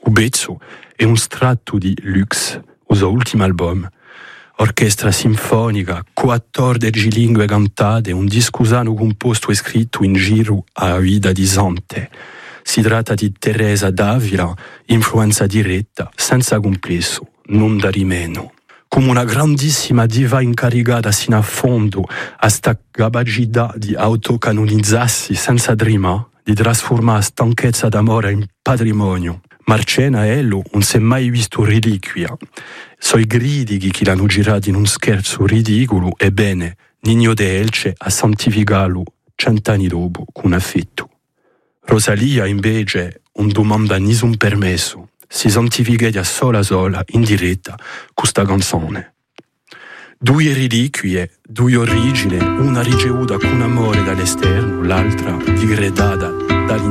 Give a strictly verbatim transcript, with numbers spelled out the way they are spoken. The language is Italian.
Ubezzo è un stratto di Lux, il suo ultimo album. Orchestra sinfonica, quattordici lingue cantate, un disco usano composto e scritto in giro a vita di Sante. Si tratta di Teresa d'Avila, influenza diretta, senza complesso, non da rimeno. Come una grandissima diva incaricata sino a fondo a sta capacità di autocanonizzarsi senza trima, di trasformare stanchezza d'amore in patrimonio. Marcena Ello non si è mai visto reliquia. So i critici che l'hanno girato in un scherzo ridicolo, ebbene, Nino de Elce ha santificato cent'anni dopo con affetto. Rosalia, invece, non domanda nessun permesso. Si santifica sola sola, in diretta, con questa canzone. Due reliquie, due origini, una ricevuta con amore dall'esterno, l'altra digredata